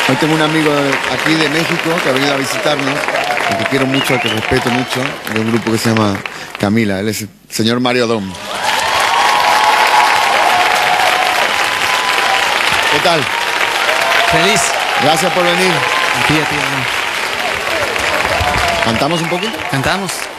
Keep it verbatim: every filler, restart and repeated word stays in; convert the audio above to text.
Hoy tengo un amigo aquí de México que ha venido a visitarnos, al que quiero mucho, al que respeto mucho, de un grupo que se llama Camila. Él es el señor Mario Dom. ¿Qué tal? Feliz. Gracias por venir. A ti, a ti, hermano. ¿Cantamos un poquito? Cantamos.